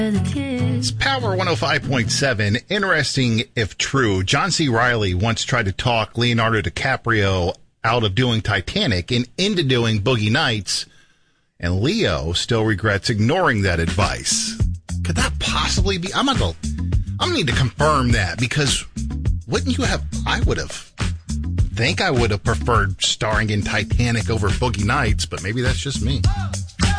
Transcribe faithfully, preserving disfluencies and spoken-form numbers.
It's Power one oh five point seven. Interesting if true. John C. Reilly once tried to talk Leonardo DiCaprio out of doing Titanic and into doing Boogie Nights, and Leo still regrets ignoring that advice. Could that possibly be? I'm gonna, I'm gonna need to confirm that, because wouldn't you have? I would have. Think I would have preferred starring in Titanic over Boogie Nights, but maybe that's just me.